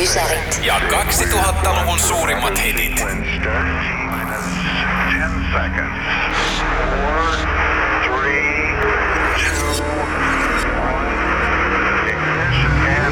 Ysärit. Ja 2000-luvun suurimmat hitit. When start T-minus 10 seconds.